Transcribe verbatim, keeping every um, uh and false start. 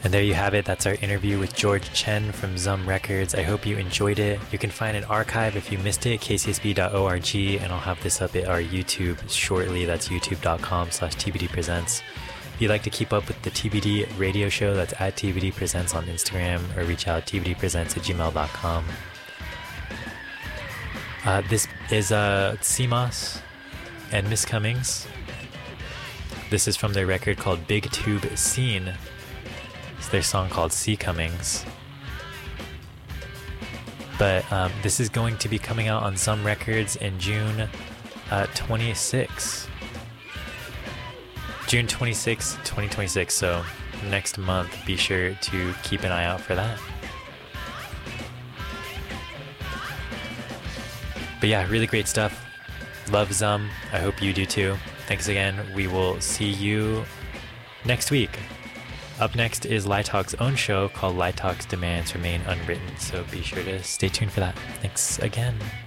And there you have it. That's our interview with George Chen from Zum Records. I hope you enjoyed it. You can find an archive if you missed it, k c s b dot org, and I'll have this up at our YouTube shortly. That's youtube.com slash TBD Presents. If you'd like to keep up with the T B D radio show, that's at T B D Presents on Instagram, or reach out T B D Presents at gmail dot com. Uh, this is uh, C M O S and Miss Cummings. This is from their record called Big Tube Scene. It's their song called C Cummings. But um, this is going to be coming out on Zum Records in June uh, twenty-sixth. June twenty-sixth, twenty twenty-six. So next month, be sure to keep an eye out for that. But yeah, really great stuff. Love Zum. I hope you do too. Thanks again. We will see you next week. Up next is Light Talk's own show called Light Talk's Demands Remain Unwritten. So be sure to stay tuned for that. Thanks again.